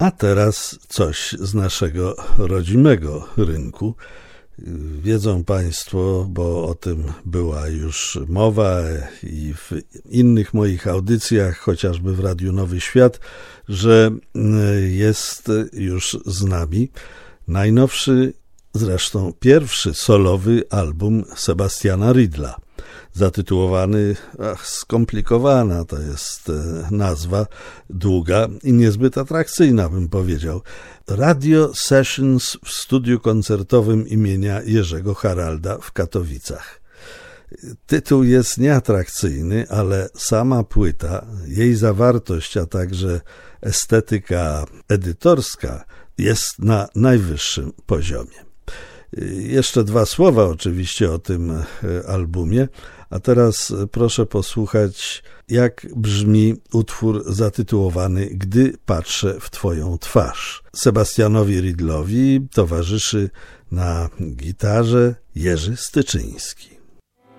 A teraz coś z naszego rodzimego rynku. Wiedzą Państwo, bo o tym była już mowa i w innych moich audycjach, chociażby w Radiu Nowy Świat, że jest już z nami najnowszy, zresztą pierwszy solowy album Sebastiana Riedla, zatytułowany, skomplikowana to jest nazwa, długa i niezbyt atrakcyjna, bym powiedział, Radio Sessions w studiu koncertowym imienia Jerzego Haralda w Katowicach. Tytuł jest nieatrakcyjny, ale sama płyta, jej zawartość, a także estetyka edytorska jest na najwyższym poziomie. Jeszcze dwa słowa oczywiście o tym albumie, a teraz proszę posłuchać, jak brzmi utwór zatytułowany Gdy patrzę w Twoją twarz. Sebastianowi Riedlowi towarzyszy na gitarze Jerzy Styczyński.